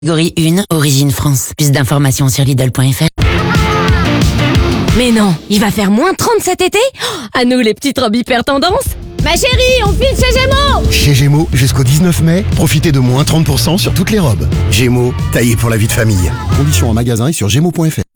Catégorie 1, Origine France. Plus d'informations sur Lidl.fr. Mais non, il va faire moins 30 cet été? À nous les petites robes hyper tendance. Ma chérie, on file chez Gémeaux! Chez Gémeaux, jusqu'au 19 mai, profitez de moins 30% sur toutes les robes. Gémeaux, taillé pour la vie de famille. Conditions en magasin et sur Gémeaux.fr.